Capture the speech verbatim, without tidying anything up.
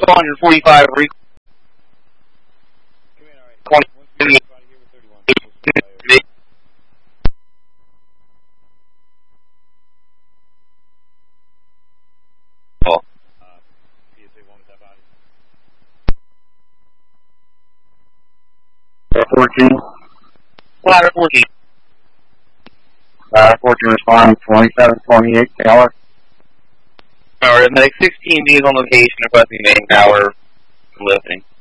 one forty-five, recall. fourteen. Ladder fourteen. Ladder fourteen respond twenty-seven twenty-eight tower. Alright, medic sixteen being on location requesting main tower lifting.